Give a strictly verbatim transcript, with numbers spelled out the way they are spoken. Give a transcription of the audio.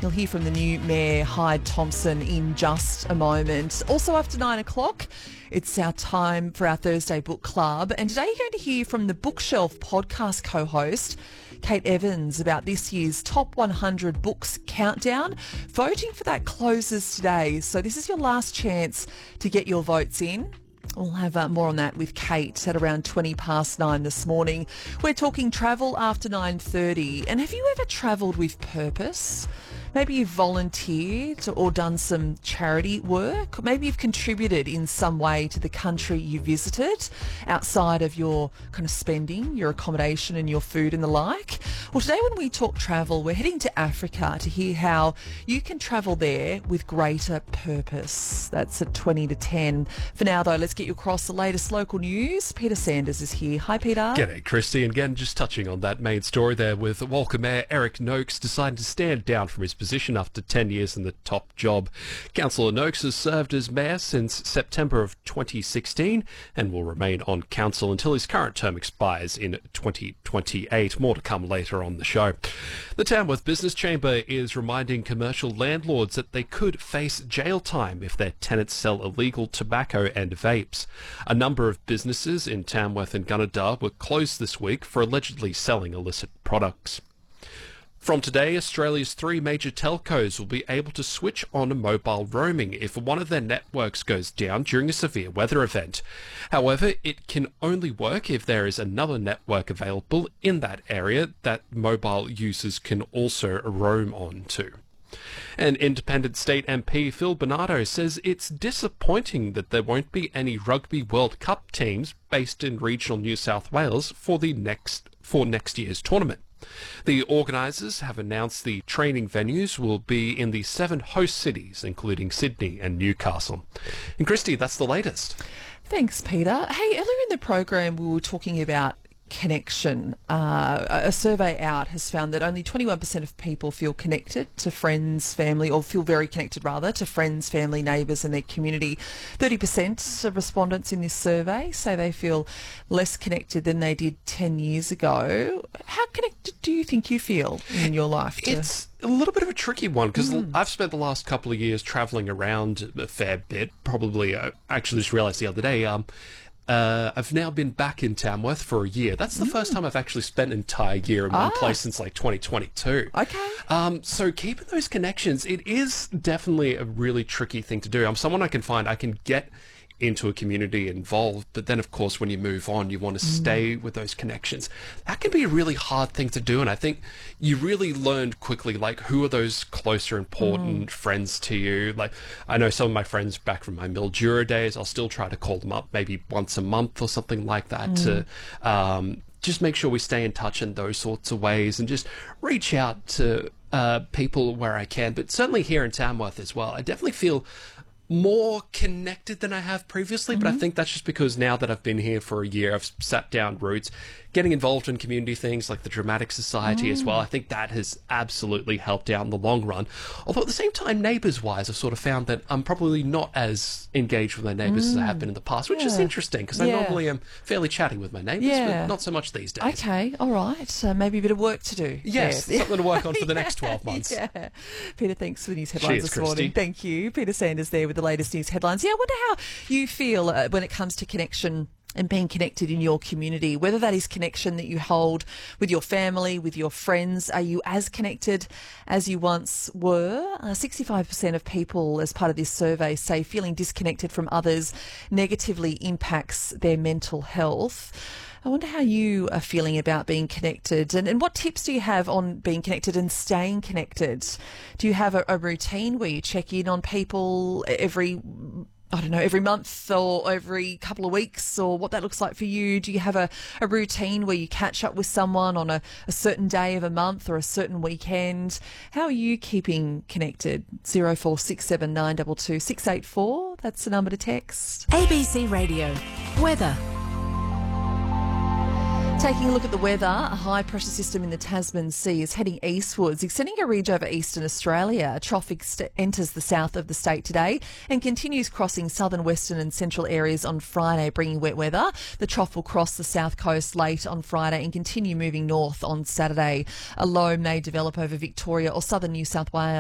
You'll hear from the new Mayor Hyde Thompson in just a moment. Also after nine o'clock, it's our time for our Thursday Book Club. And today you're going to hear from the Bookshelf podcast co-host, Kate Evans, about this year's Top one hundred Books Countdown. Voting for that closes today, so this is your last chance to get your votes in. We'll have uh, more on that with Kate at around twenty past nine this morning. We're talking travel after nine thirty. And have you ever travelled with purpose? Maybe you've volunteered or done some charity work. Maybe you've contributed in some way to the country you visited outside of your kind of spending, your accommodation and your food and the like. Well, today when we talk travel, we're heading to Africa to hear how you can travel there with greater purpose. That's at twenty to ten. For now, though, let's get you across the latest local news. Peter Sanders is here. Hi, Peter. G'day, Christy. And again, just touching on that main story there with Walker Mayor Eric Noakes deciding to stand down from his position position after ten years in the top job. Councillor Noakes has served as mayor since September of twenty sixteen and will remain on council until his current term expires in twenty twenty-eight. More to come later on the show. The Tamworth Business Chamber is reminding commercial landlords that they could face jail time if their tenants sell illegal tobacco and vapes. A number of businesses in Tamworth and Gunnedah were closed this week for allegedly selling illicit products. From today, Australia's three major telcos will be able to switch on mobile roaming if one of their networks goes down during a severe weather event. However, it can only work if there is another network available in that area that mobile users can also roam on to. And Independent State M P Phil Bernardo says it's disappointing that there won't be any Rugby World Cup teams based in regional New South Wales for the next for next year's tournament. The organisers have announced the training venues will be in the seven host cities, including Sydney and Newcastle. And Christy, that's the latest. Thanks, Peter. Hey, earlier in the program we were talking about connection. Uh, a survey out has found that only twenty-one percent of people feel connected to friends, family, or feel very connected rather to friends, family, neighbours and their community. thirty percent of respondents in this survey say they feel less connected than they did ten years ago. How connected do you think you feel in your life? To- it's a little bit of a tricky one because Mm. I've spent the last couple of years travelling around a fair bit. Probably, uh, actually just realised the other day, um, Uh, I've now been back in Tamworth for a year. That's the mm. first time I've actually spent an entire year in one ah. place since like twenty twenty-two. Okay. Um, so keeping those connections, it is definitely a really tricky thing to do. I'm someone I can find, I can get into a community involved, but then of course when you move on you want to mm. stay with those connections. That can be a really hard thing to do, and I think you really learned quickly like who are those closer important mm. friends to you. Like I know some of my friends back from my Mildura days, I'll still try to call them up maybe once a month or something like that mm. to um, just make sure we stay in touch in those sorts of ways and just reach out to uh, people where I can. But certainly here in Tamworth as well, I definitely feel more connected than I have previously, but mm-hmm. I think that's just because now that I've been here for a year, I've sat down roots, getting involved in community things like the Dramatic Society mm. as well. I think that has absolutely helped out in the long run. Although at the same time, neighbours-wise, I've sort of found that I'm probably not as engaged with my neighbours mm. as I have been in the past, which yeah. is interesting because yeah. I normally am fairly chatty with my neighbours, yeah. but not so much these days. Okay, all right. So maybe a bit of work to do. Yes, yeah. something to work on for the yeah. next twelve months. Yeah. Peter, thanks for the news headlines Cheers, this Christy. morning. Thank you. Peter Sanders there with the latest news headlines. Yeah, I wonder how you feel uh, when it comes to connection and being connected in your community, whether that is connection that you hold with your family, with your friends. Are you as connected as you once were? Uh, sixty-five percent of people, as part of this survey, say feeling disconnected from others negatively impacts their mental health. I wonder how you are feeling about being connected, and, and what tips do you have on being connected and staying connected? Do you have a, a routine where you check in on people every I don't know, every month or every couple of weeks, or what that looks like for you? Do you have a, a routine where you catch up with someone on a, a certain day of a month or a certain weekend? How are you keeping connected? zero four six seven nine two two six eight four, that's the number to text. A B C Radio. Weather. Taking a look at the weather, a high-pressure system in the Tasman Sea is heading eastwards, extending a ridge over eastern Australia. A trough ex- enters the south of the state today and continues crossing southern, western and central areas on Friday, bringing wet weather. The trough will cross the south coast late on Friday and continue moving north on Saturday. A low may develop over Victoria or southern New South Wales.